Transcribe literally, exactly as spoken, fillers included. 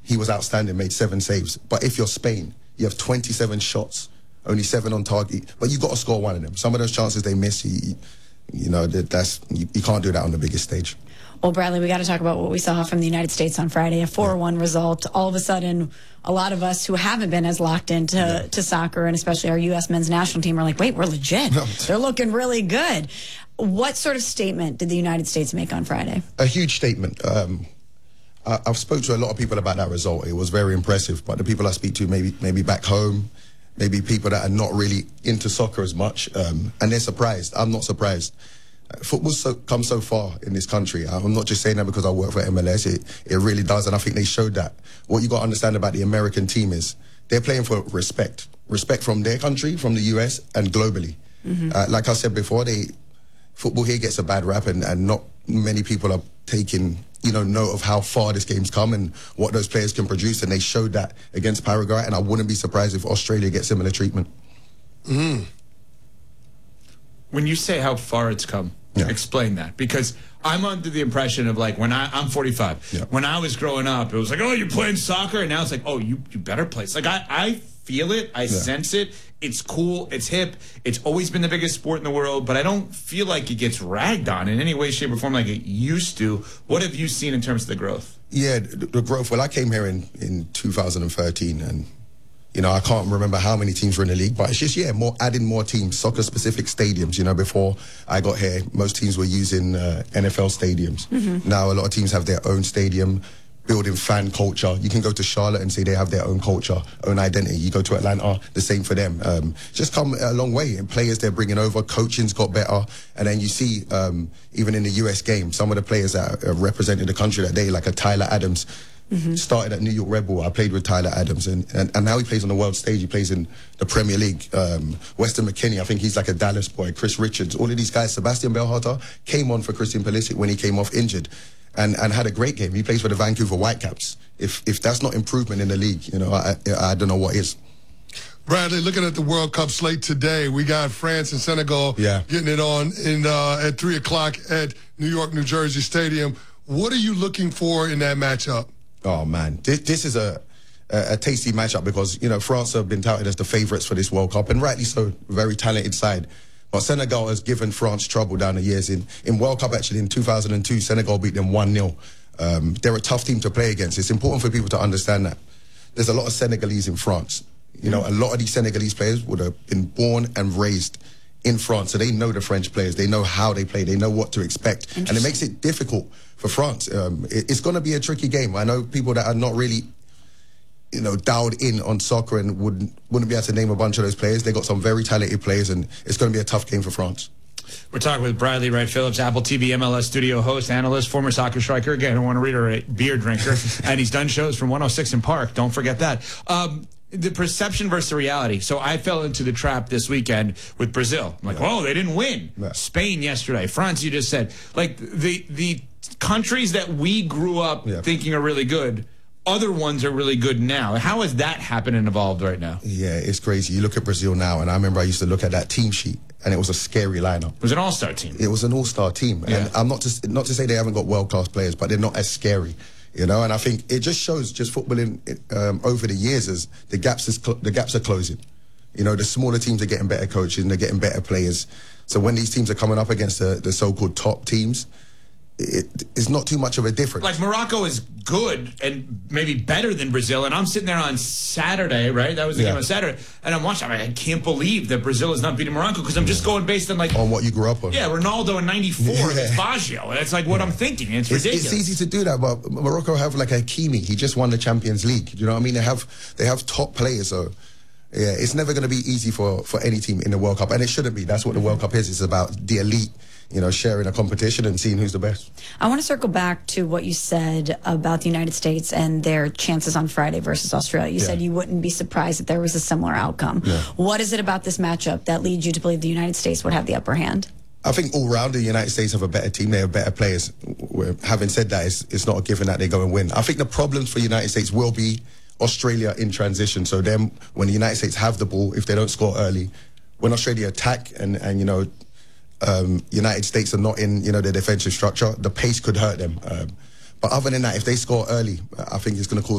he was outstanding, made seven saves. But if you're Spain, you have twenty-seven shots, only seven on target, but you've got to score one of them. Some of those chances they miss, you, you know, that, that's you, you can't do that on the biggest stage. Well, Bradley, we got to talk about what we saw from the United States on Friday, a four one yeah. result. All of a sudden, a lot of us who haven't been as locked into yeah. to soccer, and especially our U S men's national team, are like, wait, we're legit. No. They're looking really good. What sort of statement did the United States make on Friday? A huge statement. Um, I, I've spoken to a lot of people about that result. It was very impressive, but the people I speak to, maybe maybe back home, maybe people that are not really into soccer as much, um, and they're surprised. I'm not surprised. Football's so, come so far in this country. I'm not just saying that because I work for M L S. It, it really does, and I think they showed that. What you got to understand about the American team is they're playing for respect. Respect from their country, from the U S, and globally. Mm-hmm. uh, like I said before, they football here gets a bad rap, and, and not many people are taking you know, note of how far this game's come and what those players can produce, and they showed that against Paraguay, and I wouldn't be surprised if Australia gets similar treatment. Mm. When you say how far it's come, yeah. explain that, because I'm under the impression of, like, when I, I'm forty-five. Yeah. When I was growing up, it was like, oh, you're playing soccer, and now it's like, oh, you, you better play. It's like, I, I feel it, I yeah. sense it. It's cool, it's hip, it's always been the biggest sport in the world, but I don't feel like it gets ragged on in any way, shape, or form like it used to. What have you seen in terms of the growth? Yeah, the, the growth. Well, I came here in, in two thousand thirteen, and, you know, I can't remember how many teams were in the league, but it's just, yeah, more adding more teams, soccer-specific stadiums. You know, before I got here, most teams were using uh, N F L stadiums. Mm-hmm. Now a lot of teams have their own stadium, building fan culture. You can go to Charlotte and say they have their own culture, own identity. You go to Atlanta, the same for them. Um, just come a long way. And players they're bringing over, coaching's got better. And then you see, um, even in the U S game, some of the players that are representing the country that day, like a Tyler Adams, mm-hmm. started at New York Red Bull. I played with Tyler Adams, and, and, and now he plays on the world stage. He plays in the Premier League. Um, Weston McKennie, I think he's like a Dallas boy. Chris Richards, all of these guys. Sebastian Belharter came on for Christian Pulisic when he came off injured. And, and had a great game. He plays for the Vancouver Whitecaps. If if that's not improvement in the league, you know, I I don't know what is. Bradley, looking at the World Cup slate today, we got France and Senegal yeah. getting it on in uh, at three o'clock at New York, New Jersey Stadium. What are you looking for in that matchup? Oh man, this, this is a, a a tasty matchup because you know France have been touted as the favourites for this World Cup, and rightly so. Very talented side. But Senegal has given France trouble down the years. In, in World Cup, actually, in two thousand two, Senegal beat them one nil. Um, they're a tough team to play against. It's important for people to understand that. There's a lot of Senegalese in France. You know, a lot of these Senegalese players would have been born and raised in France, so they know the French players. They know how they play. They know what to expect. And it makes it difficult for France. Um, it, it's going to be a tricky game. I know people that are not really... you know, dialed in on soccer and wouldn't wouldn't be able to name a bunch of those players. They got some very talented players, and it's going to be a tough game for France. We're talking with Bradley Wright Phillips, Apple T V M L S studio host, analyst, former soccer striker. Again, I want to reiterate, beer drinker, and he's done shows from one oh six in Park. Don't forget that. Um, the perception versus the reality. So I fell into the trap this weekend with Brazil. I'm like, yeah. oh, they didn't win. Yeah. Spain yesterday. France, you just said. Like, the the countries that we grew up yeah. thinking are really good, other ones are really good now. How has that happened and evolved right now? Yeah, it's crazy. You look at Brazil now, and I remember I used to look at that team sheet, and it was a scary lineup. It was an all-star team. It was an all-star team. Yeah. And I'm not to, not to say they haven't got world-class players, but they're not as scary, you know? And I think it just shows just football in, um, over the years as the gaps, is the gaps are closing. You know, the smaller teams are getting better coaches, and they're getting better players. So when these teams are coming up against the, the so-called top teams, It, it's not too much of a difference. Like, Morocco is good and maybe better than Brazil, and I'm sitting there on Saturday, right? That was the yeah. game on Saturday, and I'm watching. I, mean, I can't believe that Brazil is not beating Morocco because I'm just going based on, like... on what you grew up on. Yeah, Ronaldo in ninety-four, yeah. Baggio. That's like what yeah. I'm thinking. It's, it's ridiculous. It's easy to do that, but Morocco have, like, Hakimi. He just won the Champions League. You know what I mean? They have they have top players, so... yeah, it's never going to be easy for, for any team in the World Cup, and it shouldn't be. That's what the World Cup is. It's about the elite, you know, sharing a competition and seeing who's the best. I want to circle back to what you said about the United States and their chances on Friday versus Australia. You yeah. said you wouldn't be surprised if there was a similar outcome. Yeah. What is it about this matchup that leads you to believe the United States would have the upper hand? I think all round the United States have a better team. They have better players. Having said that, it's, it's not a given that they go and win. I think the problems for the United States will be Australia in transition. So them, when the United States have the ball, if they don't score early, when Australia attack and, and you know, um, United States are not in, you know, their defensive structure, the pace could hurt them. Um, but other than that, if they score early, I think it's going to cause